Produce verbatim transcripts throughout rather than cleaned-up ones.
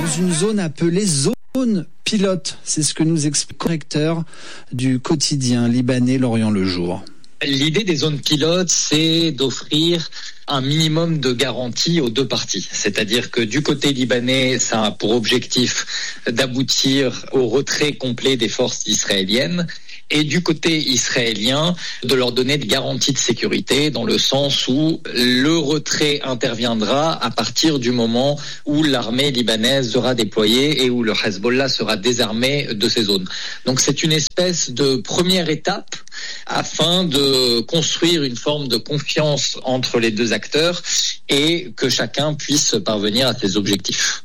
dans une zone appelée zone pilote. C'est ce que nous explique le correcteur du quotidien libanais L'Orient le Jour. L'idée des zones pilotes, c'est d'offrir un minimum de garantie aux deux parties. C'est-à-dire que du côté libanais, ça a pour objectif d'aboutir au retrait complet des forces israéliennes. Et du côté israélien, de leur donner des garanties de sécurité dans le sens où le retrait interviendra à partir du moment où l'armée libanaise sera déployée et où le Hezbollah sera désarmé de ces zones. Donc c'est une espèce de première étape afin de construire une forme de confiance entre les deux acteurs et que chacun puisse parvenir à ses objectifs.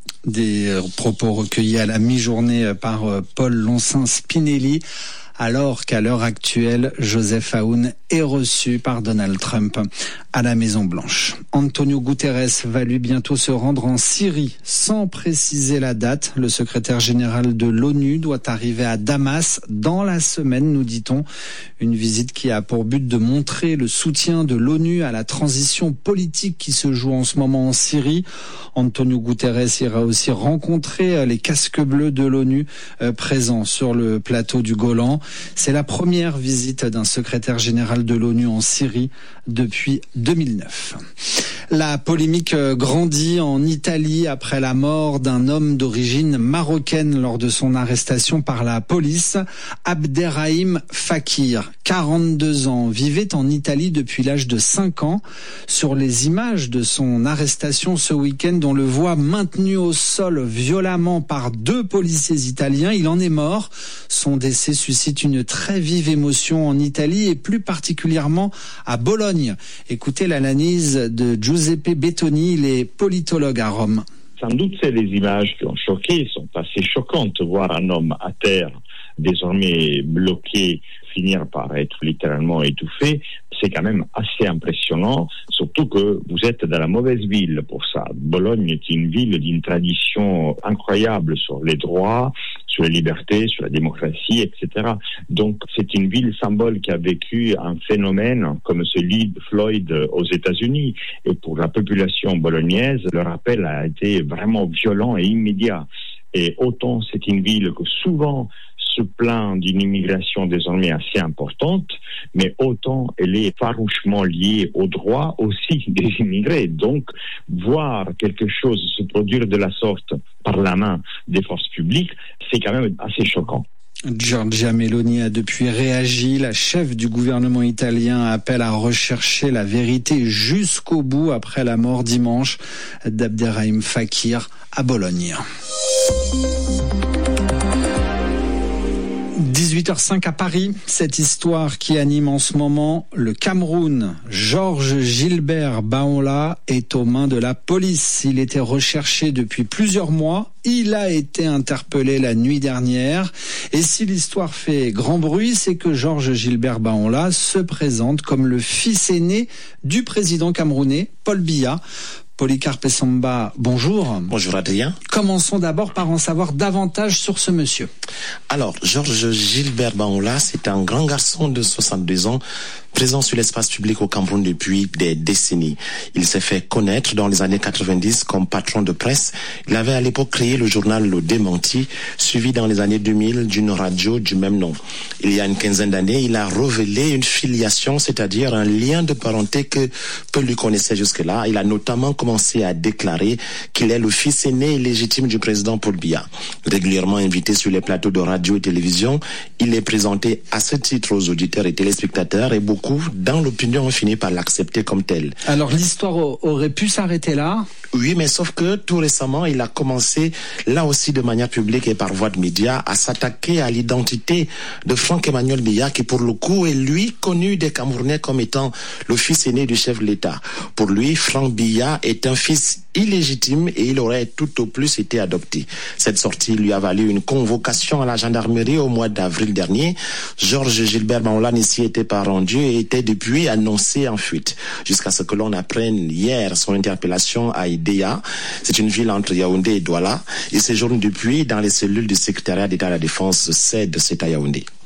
Des propos recueillis à la mi-journée par Paul Loncin-Spinelli, alors qu'à l'heure actuelle, Joseph Aoun est reçu par Donald Trump à la Maison-Blanche. Antonio Guterres va lui bientôt se rendre en Syrie, sans préciser la date. Le secrétaire général de l'ONU doit arriver à Damas dans la semaine, nous dit-on. Une visite qui a pour but de montrer le soutien de l'ONU à la transition politique qui se joue en ce moment en Syrie. Antonio Guterres ira aussi rencontrer les casques bleus de l'ONU euh, présents sur le plateau du Golan. C'est la première visite d'un secrétaire général de l'ONU en Syrie depuis deux mille neuf. La polémique grandit en Italie après la mort d'un homme d'origine marocaine lors de son arrestation par la police. Abderrahim Fakir, quarante-deux ans, vivait en Italie depuis l'âge de cinq ans. Sur les images de son arrestation ce week-end, on le voit maintenu au sol violemment par deux policiers italiens. Il en est mort. Son décès suscite une très vive émotion en Italie et plus particulièrement à Bologne. Écoutez l'analyse de Giuseppe Bettoni, il est politologue à Rome. Sans doute, c'est les images qui ont choqué, sont assez choquantes. Voir un homme à terre, désormais bloqué, finir par être littéralement étouffé, c'est quand même assez impressionnant, surtout que vous êtes dans la mauvaise ville pour ça. Bologne est une ville d'une tradition incroyable sur les droits, sur les libertés, sur la démocratie, et cetera. Donc c'est une ville symbole qui a vécu un phénomène comme celui de Floyd aux États-Unis. Et pour la population bolognaise, le rappel a été vraiment violent et immédiat. Et autant c'est une ville que souvent se plaint d'une immigration désormais assez importante, mais autant elle est farouchement liée aux droits aussi des immigrés. Donc, voir quelque chose se produire de la sorte par la main des forces publiques, c'est quand même assez choquant. Giorgia Meloni a depuis réagi. La chef du gouvernement italien appelle à rechercher la vérité jusqu'au bout après la mort dimanche d'Abderrahim Fakir à Bologne. dix-huit heures cinq à Paris, cette histoire qui anime en ce moment le Cameroun. Georges Gilbert Baonla est aux mains de la police. Il était recherché depuis plusieurs mois. Il a été interpellé la nuit dernière. Et si l'histoire fait grand bruit, c'est que Georges Gilbert Baonla se présente comme le fils aîné du président camerounais, Paul Biya. Polycarpe Samba, bonjour. Bonjour Adrien. Commençons d'abord par en savoir davantage sur ce monsieur. Alors, Georges Gilbert Baonla, c'est un grand garçon de soixante-deux ans, présent sur l'espace public au Cameroun depuis des décennies. Il s'est fait connaître dans les années quatre-vingt-dix comme patron de presse. Il avait à l'époque créé le journal Le Démenti, suivi dans les années deux mille d'une radio du même nom. Il y a une quinzaine d'années, il a révélé une filiation, c'est-à-dire un lien de parenté que peu lui connaissaient jusque-là. Il a notamment commencé à déclarer qu'il est le fils aîné et légitime du président Paul Biya. Régulièrement invité sur les plateaux de radio et télévision, il est présenté à ce titre aux auditeurs et téléspectateurs et beaucoup dans l'opinion ont fini par l'accepter comme tel. Alors l'histoire aurait pu s'arrêter là ? Oui, mais sauf que tout récemment, il a commencé, là aussi de manière publique et par voie de médias, à s'attaquer à l'identité de Franck-Emmanuel Biya, qui pour le coup est lui connu des Camerounais comme étant le fils aîné du chef de l'État. Pour lui, Franck Biya est un fils illégitime et il aurait tout au plus été adopté. Cette sortie lui a valu une convocation à la gendarmerie au mois d'avril dernier. Georges Gilbert Baonla n'y s'y était pas rendu et était depuis annoncé en fuite. Jusqu'à ce que l'on apprenne hier son interpellation à Idéa. C'est une ville entre Yaoundé et Douala. Il séjourne depuis dans les cellules du secrétariat d'État à la Défense C E D, c'est à Yaoundé.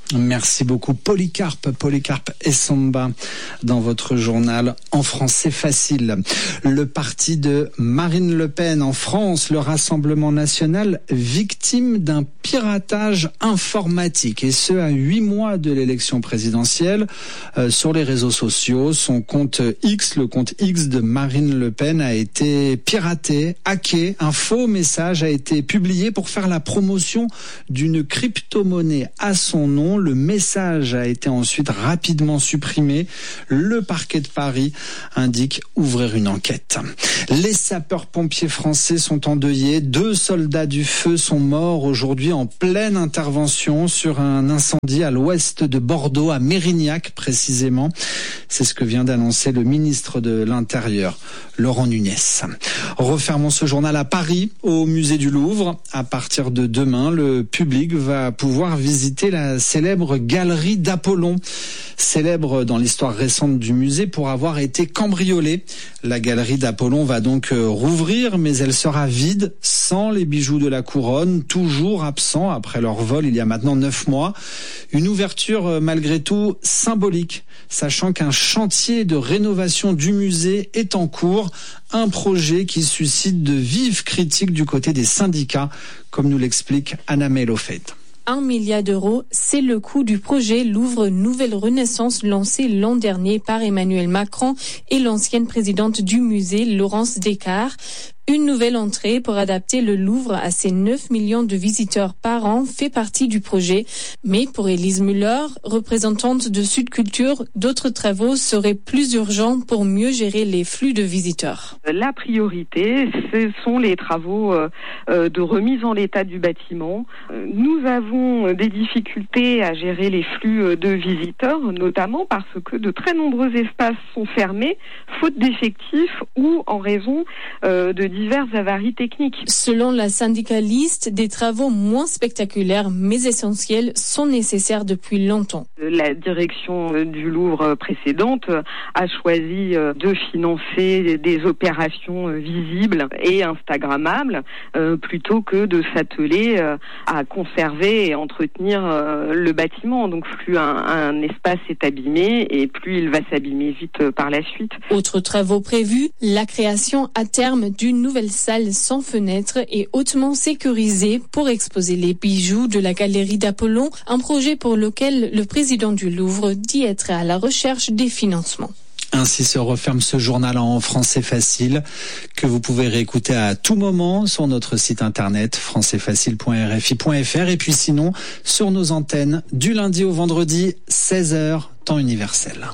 Merci beaucoup Polycarpe, Polycarpe Essomba dans votre journal en français facile. Le parti de Marine Le Pen en France, le Rassemblement national, victime d'un piratage informatique et ce à huit mois de l'élection présidentielle. Euh, sur les réseaux sociaux, son compte X, le compte X de Marine Le Pen a été piraté, hacké. Un faux message a été publié pour faire la promotion d'une crypto-monnaie à son nom. Le message a été ensuite rapidement supprimé. Le parquet de Paris indique ouvrir une enquête. Les sapeurs-pompiers français sont endeuillés. Deux soldats du feu sont morts aujourd'hui en pleine intervention sur un incendie à l'ouest de Bordeaux, à Mérignac précisément. C'est ce que vient d'annoncer le ministre de l'Intérieur, Laurent Nunez. Refermons ce journal à Paris, au musée du Louvre. À partir de demain, le public va pouvoir visiter la célèbre galerie d'Apollon, célèbre dans l'histoire récente du musée pour avoir été cambriolée. La galerie d'Apollon va donc rouvrir, mais elle sera vide, sans les bijoux de la couronne, toujours absents après leur vol il y a maintenant neuf mois. Une ouverture malgré tout symbolique, sachant qu'un chantier de rénovation du musée est en cours, un projet qui suscite de vives critiques du côté des syndicats, comme nous l'explique Anna Melofet. Un milliard d'euros, c'est le coût du projet Louvre Nouvelle Renaissance lancé l'an dernier par Emmanuel Macron et l'ancienne présidente du musée, Laurence Descartes. Une nouvelle entrée pour adapter le Louvre à ses neuf millions de visiteurs par an fait partie du projet. Mais pour Élise Müller, représentante de Sud Culture, d'autres travaux seraient plus urgents pour mieux gérer les flux de visiteurs. La priorité, ce sont les travaux de remise en état du bâtiment. Nous avons des difficultés à gérer les flux de visiteurs, notamment parce que de très nombreux espaces sont fermés, faute d'effectifs ou en raison de diverses avaries techniques. Selon la syndicaliste, des travaux moins spectaculaires mais essentiels sont nécessaires depuis longtemps. La direction du Louvre précédente a choisi de financer des opérations visibles et instagrammables plutôt que de s'atteler à conserver et entretenir le bâtiment. Donc plus un, un espace est abîmé et plus il va s'abîmer vite par la suite. Autres travaux prévus, la création à terme d'une nouvelle salle sans fenêtre et hautement sécurisée pour exposer les bijoux de la galerie d'Apollon, un projet pour lequel le président du Louvre dit être à la recherche des financements. Ainsi se referme ce journal en français facile que vous pouvez réécouter à tout moment sur notre site internet français facile point r f i point f r et puis sinon sur nos antennes du lundi au vendredi seize heures temps universel.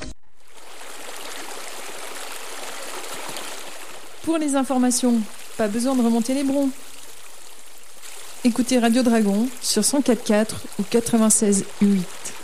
Pour les informations, pas besoin de remonter les broncs. Écoutez Radio Dragon sur cent quatre virgule quatre ou quatre-vingt-seize virgule huit.